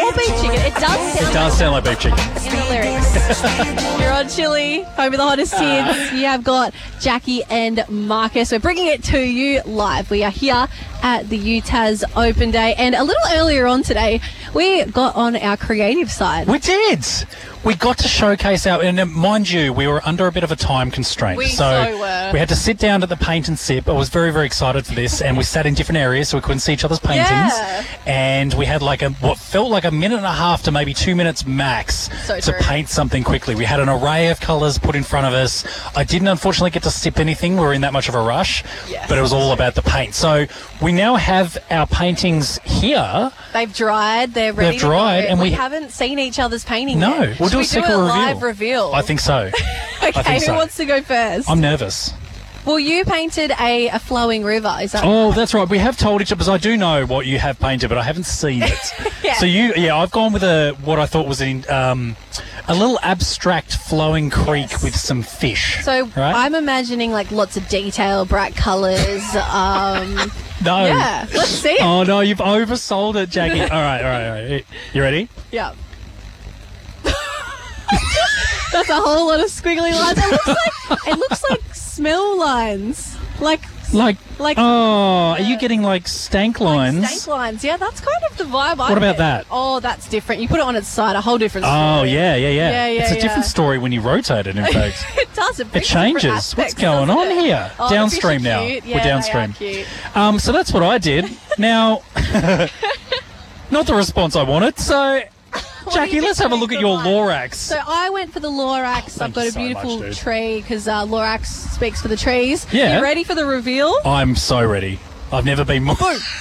or beef chicken. It does sound like beef chicken. in the lyrics. You're on Chili, home of the hottest hits. You have got Jackie and Marcus. We're bringing it to you live. We are here at the UTAS Open Day, and a little earlier on today, we got on our creative side. We did. We got to showcase our, and mind you, we were under a bit of a time constraint. We so were. We had to sit down at the paint and sip. I was very, very excited for this, and we sat in different areas so we couldn't see each other's paintings. Yeah. And we had what felt like a minute and a half to maybe 2 minutes max to paint something quickly. We had an array of colours put in front of us. I didn't unfortunately get to sip anything. We were in that much of a rush, but it was all about the paint. So we now have our paintings here. They've dried. They're ready. They've dried, to go. and we haven't seen each other's painting No, yet. we'll do a secret live reveal. I think so. Okay, who wants to go first? I'm nervous. Well, you painted a flowing river, is that Oh, that's right. We have told each other, because I do know what you have painted, but I haven't seen it. Yeah. So I've gone with what I thought was a little abstract flowing creek with some fish. So right? I'm imagining like lots of detail, bright colours. No. Yeah, let's see it. Oh, no, you've oversold it, Jackie. All right. You ready? Yeah. That's a whole lot of squiggly lines. It looks like smell lines. Like are you getting like stank lines? Stank lines. Yeah, that's kind of the vibe. What about that? Oh, that's different. You put it on its side, a whole different story. Oh, yeah. It's a different story when you rotate it, in fact. It does. It changes. Aspects, what's going on here? Oh, downstream now. Yeah, we're downstream. they are cute. So that's what I did. Now, not the response I wanted. So, Jackie, let's have a look at your Lorax. So I went for the Lorax. I've got a beautiful tree because Lorax speaks for the trees. Yeah. You ready for the reveal? I'm so ready. I've never been more...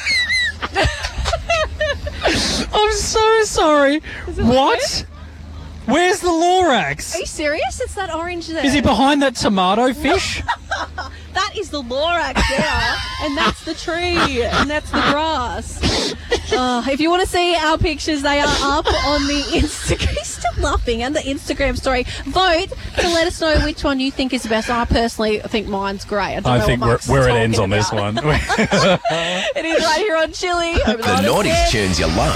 I'm so sorry. What? Where's the Lorax? Are you serious? It's that orange there. Is he behind that tomato fish? That is the Lorax there, and that's the tree, and that's the grass. If you want to see our pictures, they are up on the Instagram. He's still laughing, and the Instagram story. Vote to let us know which one you think is the best. I personally think mine's great. I think where it ends on this one. It is right here on Chili. The naughty tunes you love.